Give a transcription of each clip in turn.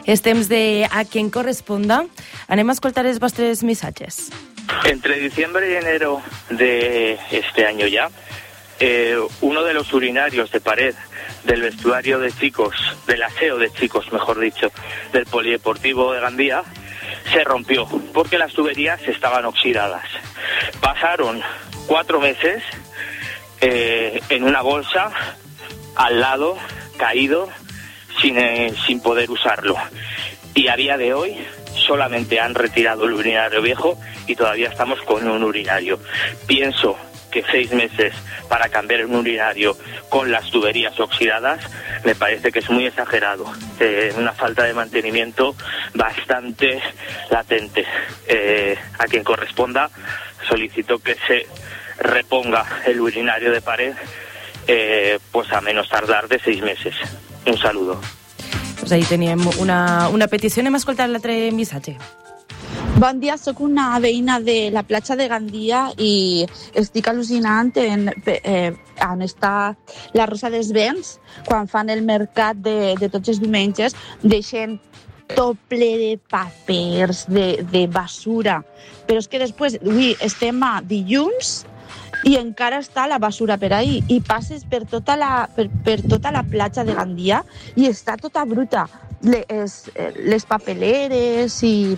És temps de A quien corresponda. Anem a escoltar els vostres missatges. Entre diciembre y enero de este año ya, uno de los urinarios de pared del vestuario de chicos, del aseo de chicos, mejor dicho, del Polideportivo de Gandía, se rompió porque las tuberías estaban oxidadas. Pasaron 4 meses en una bolsa, al lado, caído, sin poder usarlo. Y a día de hoy solamente han retirado el urinario viejo y todavía estamos con un urinario. Pienso que 6 meses para cambiar un urinario con las tuberías oxidadas me parece que es muy exagerado, una falta de mantenimiento bastante latente. A quien corresponda solicito que se reponga el urinario de pared pues a menos tardar de 6 meses. Un saludo. Pues ahí teníem una petició. Anem a escoltar l'altre missatge. Bon dia, sóc una veïna de la platja de Gandia i estic al·lucinant on està la Rosa dels Vents quan fan el mercat de tots els diumenges, deixen tot ple de papers, de basura. Però és que després, avui estem a dilluns i encara està la basura per ahí i passes per tota la platja de Gandia i està tota bruta. Les papeleres i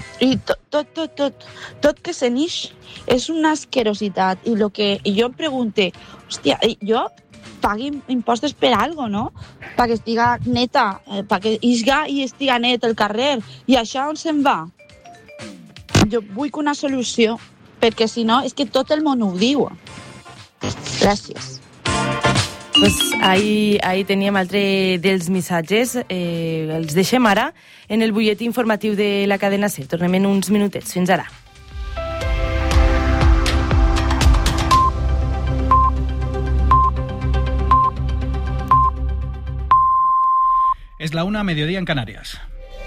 tot que se n'ix és una asquerositat. I lo que jo em pregunte, hòstia, jo pagui impostos per algo, no? Perquè estiga neta, perquè isga i estiga net el carrer. I això on se'n va? Jo vull una solució, perquè si no és que tot el món ho diu. Gràcies. Pues ahí teníem altre dels missatges. Els deixem ara en el butlletí informatiu de la cadena SER. Tornem en uns minutets. Fins ara. Es la 1:00, mediodía en Canarias.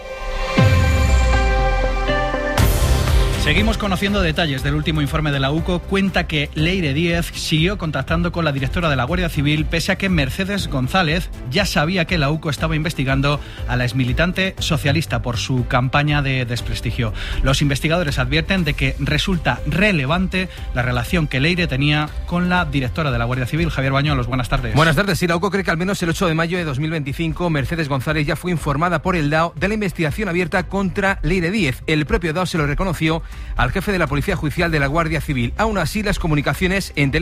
Seguimos conociendo detalles del último informe de la UCO. Cuenta que Leire Díez siguió contactando con la directora de la Guardia Civil, pese a que Mercedes González ya sabía que la UCO estaba investigando a la exmilitante socialista por su campaña de desprestigio. Los investigadores advierten de que resulta relevante la relación que Leire tenía con la directora de la Guardia Civil. Javier Bañuelos, buenas tardes. Buenas tardes. Sí, la UCO cree que al menos el 8 de mayo de 2025 Mercedes González ya fue informada por el DAO de la investigación abierta contra Leire Díez. El propio DAO se lo reconoció al jefe de la Policía Judicial de la Guardia Civil. Aún así, las comunicaciones entre